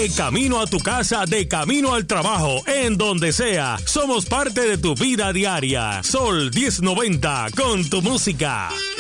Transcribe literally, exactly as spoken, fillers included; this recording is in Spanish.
De camino a tu casa, de camino al trabajo, en donde sea. Somos parte de tu vida diaria. Sol diez noventa, con tu música.